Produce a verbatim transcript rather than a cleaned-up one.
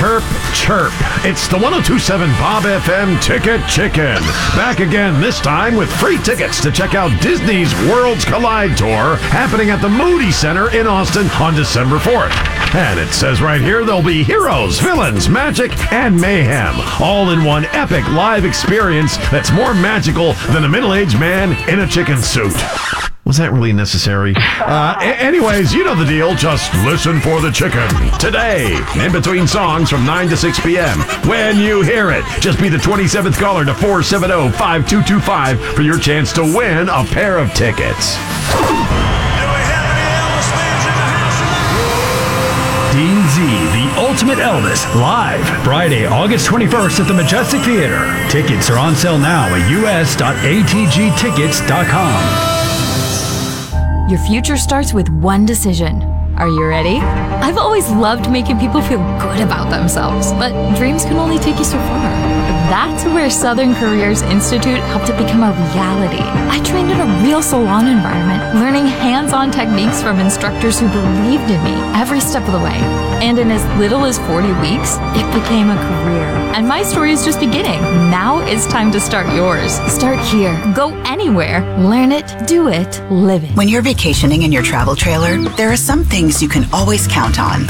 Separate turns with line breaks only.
Chirp, chirp. It's the one oh two point seven Bob F M Ticket Chicken. Back again, this time with free tickets to check out Disney's Worlds Collide Tour happening at the Moody Center in Austin on December fourth. And it says right here there'll be heroes, villains, magic, and mayhem, all in one epic live experience that's more magical than a middle-aged man in a chicken suit. Was that really necessary? Uh, a- anyways, you know the deal. Just listen for the chicken. Today, in between songs from nine to six p.m. When you hear it, just be the twenty-seventh caller to four seven zero, five two two five for your chance to win a pair of tickets.
Dean Z, The Ultimate Elvis, live Friday, August twenty-first at the Majestic Theater. Tickets are on sale now at u s dot a t g tickets dot com.
Your future starts with one decision. Are you ready? I've always loved making people feel good about themselves, but dreams can only take you so far. That's where Southern Careers Institute helped it become a reality. I trained in a real salon environment, learning hands-on techniques from instructors who believed in me every step of the way. And in as little as forty weeks, it became a career. And my story is just beginning. Now it's time to start yours. Start here. Go anywhere. Learn it, do it, live it.
When you're vacationing in your travel trailer, there are some things you can always count on.